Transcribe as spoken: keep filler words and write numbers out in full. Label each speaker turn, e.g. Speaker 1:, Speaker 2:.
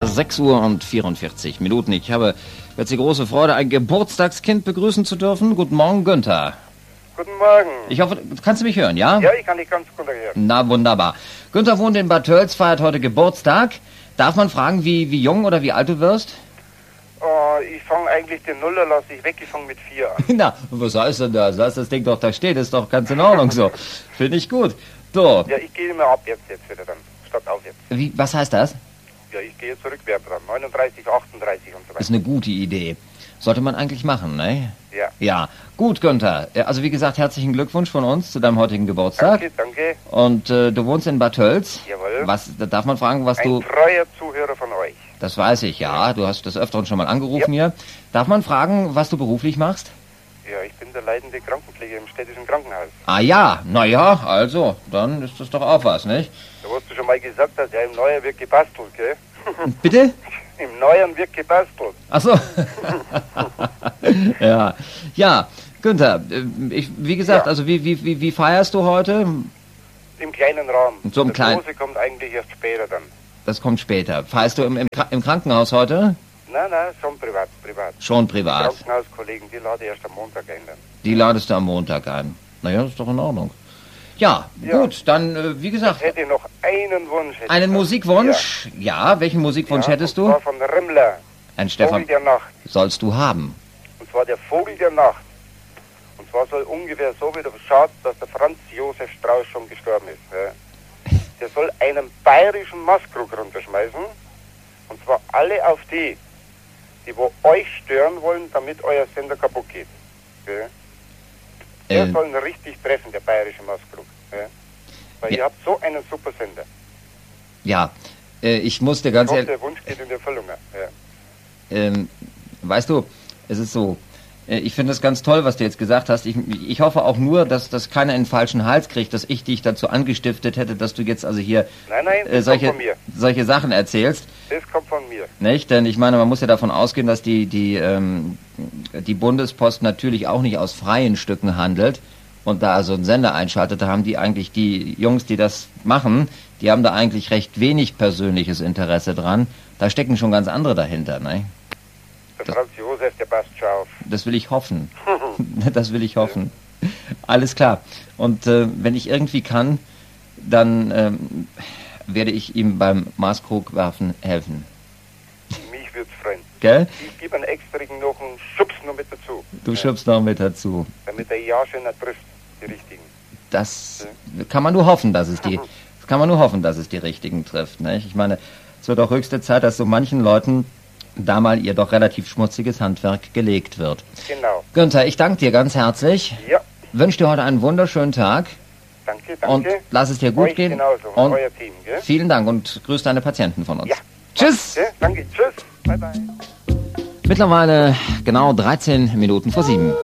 Speaker 1: sechs Uhr und vierundvierzig Minuten. Ich habe jetzt die große Freude, ein Geburtstagskind begrüßen zu dürfen. Guten Morgen, Günther.
Speaker 2: Guten Morgen.
Speaker 1: Ich hoffe, kannst du mich hören, ja?
Speaker 2: Ja, ich kann dich ganz gut hören.
Speaker 1: Na, wunderbar. Günther wohnt in Bad Tölz, feiert heute Geburtstag. Darf man fragen, wie, wie jung oder wie alt du wirst?
Speaker 2: Oh, ich fange eigentlich den Nuller, lasse ich weg, ich fange mit vier an.
Speaker 1: Na, was heißt denn das? Lass das Ding doch da stehen, ist doch ganz in Ordnung so. Finde ich gut. So.
Speaker 2: Ja, ich gehe immer abwärts jetzt wieder dann, statt aufwärts.
Speaker 1: Wie, was heißt das?
Speaker 2: Ja, ich gehe jetzt rückwärts dran, neununddreißig, achtunddreißig und so weiter.
Speaker 1: Ist eine gute Idee. Sollte man eigentlich machen, ne?
Speaker 2: Ja.
Speaker 1: Ja, gut, Günther. Also wie gesagt, herzlichen Glückwunsch von uns zu deinem heutigen Geburtstag.
Speaker 2: Danke, danke.
Speaker 1: Und äh, du wohnst in Bad Tölz.
Speaker 2: Jawohl.
Speaker 1: Was, da darf man fragen, was
Speaker 2: Ein
Speaker 1: du...
Speaker 2: treuer Zuhörer von euch.
Speaker 1: Das weiß ich, ja. Du hast des Öfteren schon mal angerufen
Speaker 2: Ja.
Speaker 1: hier. Darf man fragen, was du beruflich machst?
Speaker 2: Ja, ich bin der leitende Krankenpfleger im städtischen Krankenhaus.
Speaker 1: Ah ja, naja, also, dann ist das doch auch was, nicht?
Speaker 2: Da hast du schon mal gesagt, dass ja im Neujahr wird gebastelt, gell?
Speaker 1: Bitte?
Speaker 2: Im Neujahr wird gebastelt.
Speaker 1: Ach so. ja. Ja, Günther, äh, ich, wie gesagt,
Speaker 2: Ja.
Speaker 1: also wie, wie, wie, wie feierst du heute?
Speaker 2: Im kleinen Rahmen.
Speaker 1: So im
Speaker 2: Das
Speaker 1: kleinen-
Speaker 2: Große kommt eigentlich erst später dann.
Speaker 1: Das kommt später. Feierst du im, im, Kra- im Krankenhaus heute?
Speaker 2: Nein, nein, schon privat, privat.
Speaker 1: Schon privat.
Speaker 2: Krankenhauskollegen, die lade ich erst am Montag ein dann.
Speaker 1: Die ladest du am Montag ein. Naja, das ist doch in Ordnung. Ja,
Speaker 2: Ja.
Speaker 1: gut, dann, äh, wie gesagt,
Speaker 2: Hätte noch einen Wunsch. hätte ich
Speaker 1: einen
Speaker 2: noch.
Speaker 1: Musikwunsch? Ja, welchen Musikwunsch
Speaker 2: Ja,
Speaker 1: hättest
Speaker 2: und
Speaker 1: du?
Speaker 2: zwar von Rimmler.
Speaker 1: Ein
Speaker 2: Vogel
Speaker 1: Stefan
Speaker 2: der Nacht.
Speaker 1: sollst du haben.
Speaker 2: Und zwar der Vogel der Nacht. Und zwar soll ungefähr so wieder schaut, dass der Franz Josef Strauß schon gestorben ist. Ja. Der soll einen bayerischen Maßkrug runterschmeißen. Und zwar alle auf die, die wo euch stören wollen, damit euer Sender kaputt geht. Ja. Der
Speaker 1: Äh,
Speaker 2: soll ihn richtig treffen, der bayerische Maßkrug. Ja. Weil
Speaker 1: Ja.
Speaker 2: ihr habt so einen super Sender.
Speaker 1: ja, äh, ich muss dir ganz
Speaker 2: Ich hoffe,
Speaker 1: ehrlich,
Speaker 2: der Wunsch geht in Erfüllung. Ja.
Speaker 1: ähm, weißt du, es ist so, äh, ich finde es ganz toll, was du jetzt gesagt hast. Ich, ich hoffe auch nur, dass, dass keiner einen falschen Hals kriegt, dass ich dich dazu angestiftet hätte, dass du jetzt also hier
Speaker 2: Nein, nein, das
Speaker 1: äh, solche,
Speaker 2: kommt von mir.
Speaker 1: solche Sachen erzählst.
Speaker 2: Das kommt von mir.
Speaker 1: Nicht? Denn ich meine, man muss ja davon ausgehen, dass die, die, ähm, die Bundespost natürlich auch nicht aus freien Stücken handelt und da so einen Sender einschaltet. Da haben die eigentlich, die Jungs, die das machen, die haben da eigentlich recht wenig persönliches Interesse dran. Da stecken schon ganz andere dahinter. Ne?
Speaker 2: Der
Speaker 1: Das-
Speaker 2: Franz Josef, der passt schon auf.
Speaker 1: Das will ich hoffen. Das will ich hoffen. Alles klar. Und äh, wenn ich irgendwie kann, dann ähm, werde ich ihm beim Maßkrugwerfen helfen.
Speaker 2: Mich wird's freuen.
Speaker 1: Gell?
Speaker 2: Ich gebe einen extra noch einen Schubs noch mit dazu.
Speaker 1: Du schubst noch mit dazu.
Speaker 2: Damit er ja schön trifft, die richtigen.
Speaker 1: Das kann man nur hoffen, dass es die, das kann man nur hoffen, dass es die richtigen trifft. Nicht? Ich meine, es wird auch höchste Zeit, dass so manchen Leuten da mal ihr doch relativ schmutziges Handwerk gelegt wird.
Speaker 2: Genau.
Speaker 1: Günther, ich danke dir ganz herzlich.
Speaker 2: Ja,
Speaker 1: Wünsche dir heute einen wunderschönen Tag
Speaker 2: danke,
Speaker 1: und
Speaker 2: danke.
Speaker 1: lass es dir gut
Speaker 2: Euch
Speaker 1: gehen.
Speaker 2: genauso,
Speaker 1: Und
Speaker 2: euer Team, gell?
Speaker 1: vielen Dank und grüß deine Patienten von uns.
Speaker 2: Ja.
Speaker 1: Tschüss!
Speaker 2: Gell? Danke, tschüss. Bye, bye.
Speaker 1: Mittlerweile genau dreizehn Minuten vor sieben.